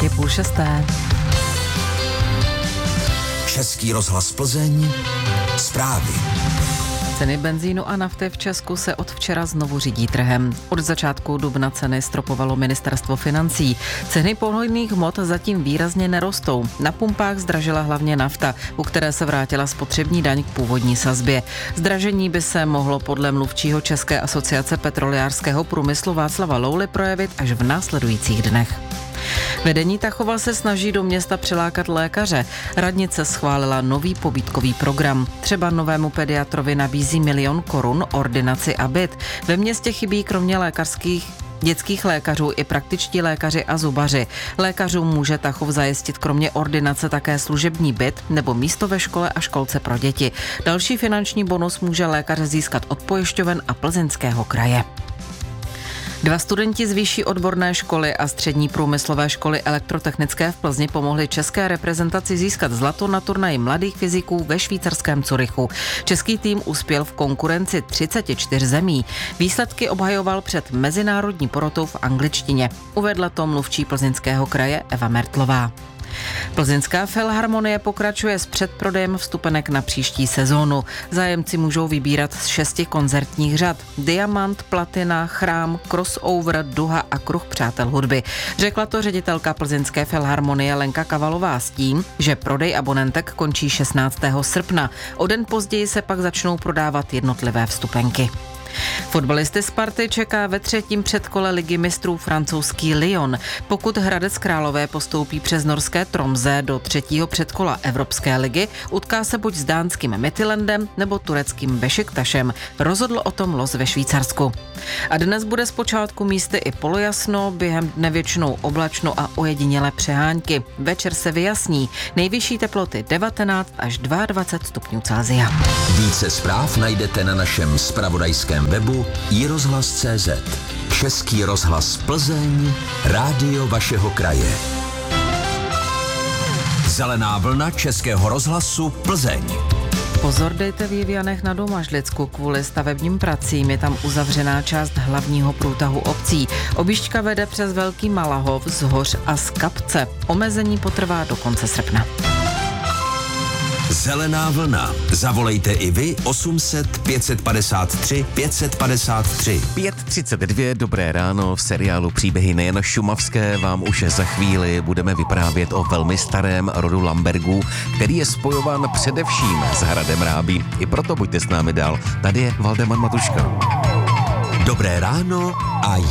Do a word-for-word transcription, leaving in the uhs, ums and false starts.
Je půl šesté. Český rozhlas Plzeň. Zprávy. Ceny benzínu a nafty v Česku se od včera znovu řídí trhem. Od začátku dubna ceny stropovalo ministerstvo financí. Ceny pohonných hmot zatím výrazně nerostou. Na pumpách zdražila hlavně nafta, u které se vrátila spotřební daň k původní sazbě. Zdražení by se mohlo podle mluvčího České asociace petrolejářského průmyslu Václava Louly projevit až v následujících dnech. Vedení Tachova se snaží do města přilákat lékaře. Radnice schválila nový pobídkový program. Třeba novému pediatrovi nabízí milion korun, ordinaci a byt. Ve městě chybí kromě lékařských dětských lékařů i praktičtí lékaři a zubaři. Lékařům může Tachov zajistit kromě ordinace také služební byt nebo místo ve škole a školce pro děti. Další finanční bonus může lékař získat od pojišťoven a Plzeňského kraje. Dva studenti z vyšší odborné školy a střední průmyslové školy elektrotechnické v Plzni pomohli české reprezentaci získat zlato na turnaji mladých fyziků ve švýcarském Curychu. Český tým uspěl v konkurenci třicet čtyři zemí. Výsledky obhajoval před mezinárodní porotou v angličtině. Uvedla to mluvčí Plzeňského kraje Eva Mertlová. Plzeňská filharmonie pokračuje s předprodejem vstupenek na příští sezónu. Zájemci můžou vybírat z šesti koncertních řad. Diamant, Platina, Chrám, Crossover, Duha a Kruh přátel hudby. Řekla to ředitelka Plzeňské filharmonie Lenka Kavalová s tím, že prodej abonentek končí šestnáctého srpna. O den později se pak začnou prodávat jednotlivé vstupenky. Fotbalisty Sparty čeká ve třetím předkole ligy mistrů francouzský Lyon. Pokud Hradec Králové postoupí přes norské Tromsø do třetího předkola Evropské ligy, utká se buď s dánským Midtjyllandem nebo tureckým Bešiktašem. Rozhodl o tom los ve Švýcarsku. A dnes bude zpočátku místy i polojasno, během dne většinou oblačno a ojedinělé přehánky. Večer se vyjasní. Nejvyšší teploty devatenáct až dvacet dva stupňů Celsia. Více zpráv najdete na našem zpravodajském webu i rozhlas tečka cé zet. Český rozhlas Plzeň, rádio vašeho kraje. Zelená vlna Českého rozhlasu Plzeň. Pozor, dejte v Jivianech na Domažlicku, kvůli stavebním pracím je tam uzavřená část hlavního průtahu obcí. Objížďka vede přes Velký Malahov, Zhoř a Skapce. Omezení potrvá do konce srpna. Zelená vlna. Zavolejte i vy osm set pět set padesát tři pět set padesát tři. pět třicet dva, dobré ráno, v seriálu Příběhy nejen šumavské vám už za chvíli budeme vyprávět o velmi starém rodu Lambergů, který je spojován především s hradem Rábí. I proto buďte s námi dál. Tady je Valdemar Matuška. Dobré ráno a